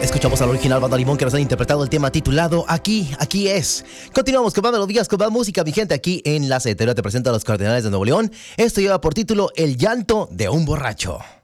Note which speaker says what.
Speaker 1: Escuchamos al original Banda Limón, que nos han interpretado el tema titulado Aquí es. Continuamos con más melodías, con más música, mi gente, aquí en La Cetera. Te presento a los Cardenales de Nuevo León. Esto lleva por título El llanto de un borracho.